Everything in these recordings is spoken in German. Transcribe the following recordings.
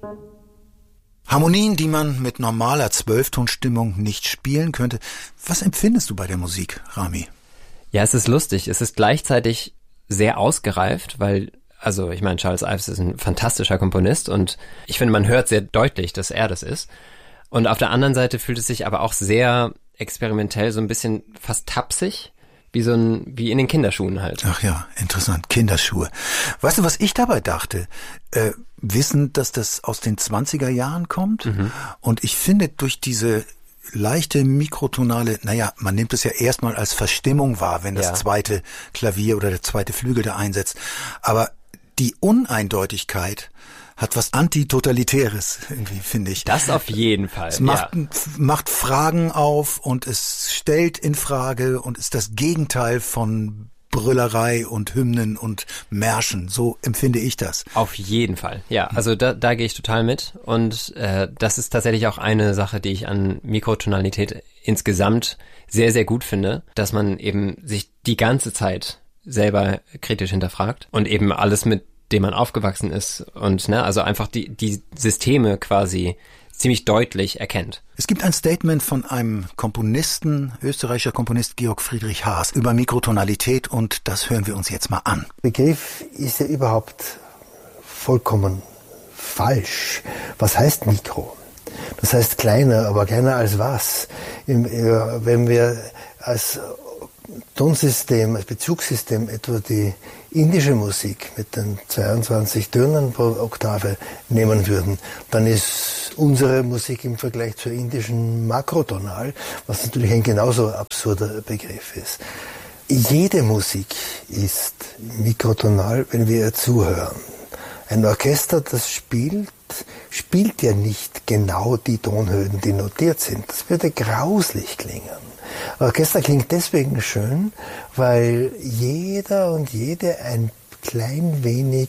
Harmonien, die man mit normaler Zwölftonstimmung nicht spielen könnte. Was empfindest du bei der Musik, Rami? Ja, es ist lustig. Es ist gleichzeitig sehr ausgereift, weil, also ich meine, Charles Ives ist ein fantastischer Komponist und ich finde, man hört sehr deutlich, dass er das ist. Und auf der anderen Seite fühlt es sich aber auch sehr experimentell, so ein bisschen fast tapsig, wie in den Kinderschuhen halt. Ach ja, interessant, Kinderschuhe. Weißt du, was ich dabei dachte? Wissend, dass das aus den 20er Jahren kommt. Und ich finde, durch diese leichte mikrotonale, man nimmt es ja erstmal als Verstimmung wahr, wenn das zweite Klavier oder der zweite Flügel da einsetzt. Aber die Uneindeutigkeit hat was Antitotalitäres, irgendwie, finde ich. Das auf jeden Fall. Es macht Fragen auf und es stellt in Frage und ist das Gegenteil von Brüllerei und Hymnen und Märschen. So empfinde ich das. Auf jeden Fall, ja. Also da gehe ich total mit. Und das ist tatsächlich auch eine Sache, die ich an Mikrotonalität insgesamt sehr, sehr gut finde, dass man eben sich die ganze Zeit selber kritisch hinterfragt und eben alles, mit dem man aufgewachsen ist und also einfach die Systeme quasi ziemlich deutlich erkennt. Es gibt ein Statement von einem Komponisten, österreichischer Komponist Georg Friedrich Haas, über Mikrotonalität und das hören wir uns jetzt mal an. Der Begriff ist ja überhaupt vollkommen falsch. Was heißt Mikro? Das heißt kleiner, aber kleiner als was? Wenn wir als Tonsystem, als Bezugssystem etwa die indische Musik mit den 22 Tönen pro Oktave nehmen würden, dann ist unsere Musik im Vergleich zur indischen makrotonal, was natürlich ein genauso absurder Begriff ist. Jede Musik ist mikrotonal, wenn wir ihr zuhören. Ein Orchester, das spielt ja nicht genau die Tonhöhen, die notiert sind. Das würde grauslich klingen. Orchester klingt deswegen schön, weil jeder und jede ein klein wenig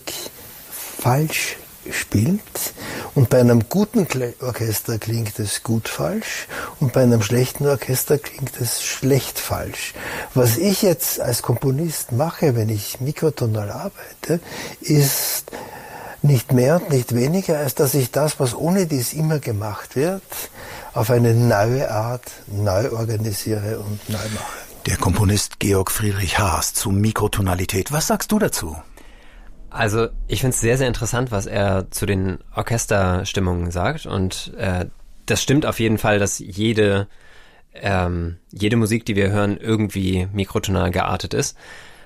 falsch spielt und bei einem guten Orchester klingt es gut falsch und bei einem schlechten Orchester klingt es schlecht falsch. Was ich jetzt als Komponist mache, wenn ich mikrotonal arbeite, ist nicht mehr und nicht weniger, als dass ich das, was ohne dies immer gemacht wird, auf eine neue Art neu organisiere und neu mache. Der Komponist Georg Friedrich Haas zu Mikrotonalität. Was sagst du dazu? Also ich finde es sehr, sehr interessant, was er zu den Orchesterstimmungen sagt und das stimmt auf jeden Fall, dass jede Musik, die wir hören, irgendwie mikrotonal geartet ist.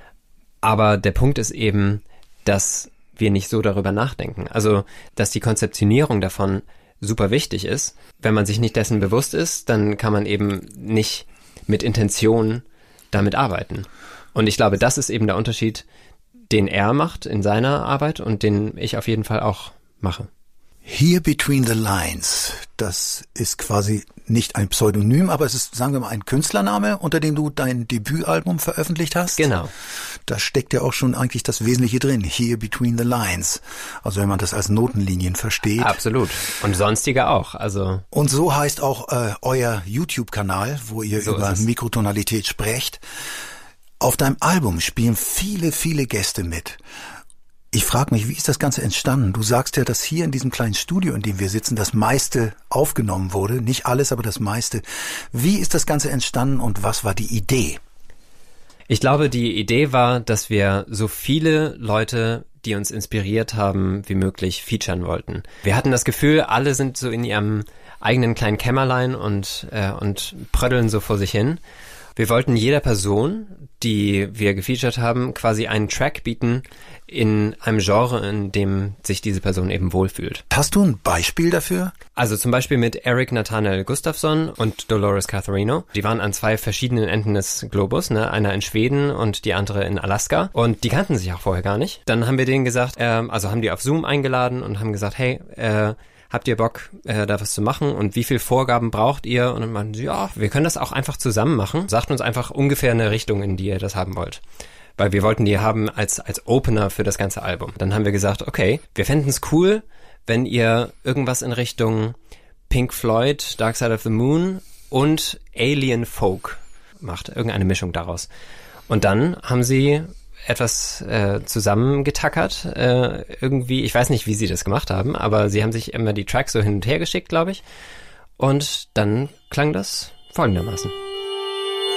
Aber der Punkt ist eben, dass wir nicht so darüber nachdenken. Also, dass die Konzeptionierung davon super wichtig ist. Wenn man sich nicht dessen bewusst ist, dann kann man eben nicht mit Intention damit arbeiten. Und ich glaube, das ist eben der Unterschied, den er macht in seiner Arbeit und den ich auf jeden Fall auch mache. Here Between the Lines, das ist quasi nicht ein Pseudonym, aber es ist, sagen wir mal, ein Künstlername, unter dem du dein Debütalbum veröffentlicht hast. Genau. Da steckt ja auch schon eigentlich das Wesentliche drin, Here Between the Lines. Also wenn man das als Notenlinien versteht. Absolut. Und sonstige auch. Also. Und so heißt auch euer YouTube-Kanal, wo ihr so über Mikrotonalität sprecht. Auf deinem Album spielen viele, viele Gäste mit. Ich frage mich, wie ist das Ganze entstanden? Du sagst ja, dass hier in diesem kleinen Studio, in dem wir sitzen, das meiste aufgenommen wurde. Nicht alles, aber das meiste. Wie ist das Ganze entstanden und was war die Idee? Ich glaube, die Idee war, dass wir so viele Leute, die uns inspiriert haben, wie möglich featuren wollten. Wir hatten das Gefühl, alle sind so in ihrem eigenen kleinen Kämmerlein und pröddeln so vor sich hin. Wir wollten jeder Person, die wir gefeatured haben, quasi einen Track bieten in einem Genre, in dem sich diese Person eben wohlfühlt. Hast du ein Beispiel dafür? Also zum Beispiel mit Eric Nathaniel Gustafsson und Dolores Catharino. Die waren an zwei verschiedenen Enden des Globus, einer in Schweden und die andere in Alaska. Und die kannten sich auch vorher gar nicht. Dann haben wir denen gesagt, haben die auf Zoom eingeladen und haben gesagt, hey, habt ihr Bock, da was zu machen und wie viel Vorgaben braucht ihr? Und dann meinten sie, ja, wir können das auch einfach zusammen machen. Sagt uns einfach ungefähr eine Richtung, in die ihr das haben wollt. Weil wir wollten die haben als Opener für das ganze Album. Dann haben wir gesagt, okay, wir fänden es cool, wenn ihr irgendwas in Richtung Pink Floyd, Dark Side of the Moon und Alien Folk macht. Irgendeine Mischung daraus. Und dann haben sie etwas zusammengetackert. Irgendwie, ich weiß nicht, wie sie das gemacht haben, aber sie haben sich immer die Tracks so hin und her geschickt, glaube ich. Und dann klang das folgendermaßen.